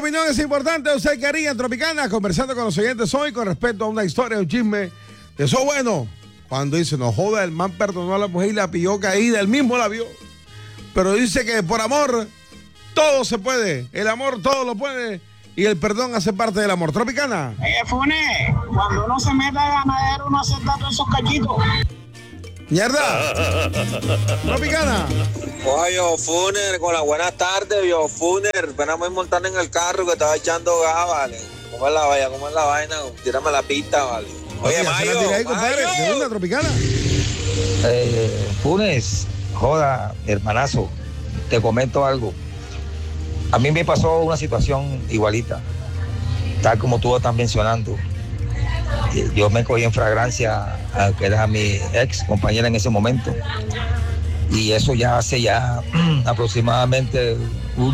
opinión es importante. ¿Usted qué haría en Tropicana? Conversando con los oyentes hoy con respecto a una historia, un chisme. Eso es bueno. Cuando dice, no joda, el man perdonó a la mujer y la pilló caída. Él mismo la vio. Pero dice que por amor todo se puede. El amor todo lo puede. Y el perdón hace parte del amor. Tropicana. Fune, cuando uno se mete a ganadero, uno acepta todos esos cachitos. Mierda. Tropicana. Oye, yo, Funer, con las buenas tardes, yo, Funer. Apenas voy montando en el carro que estaba echando gas, vale. ¿Cómo es la vaina? Tírame la pista, vale. Oye, Mayo, ¿De dónde, Tropicana? Funes, joda, hermanazo, te comento algo. A mí me pasó una situación igualita, tal como tú estás mencionando. Yo me cogí en fragancia a que era mi ex compañera en ese momento. Y eso ya hace aproximadamente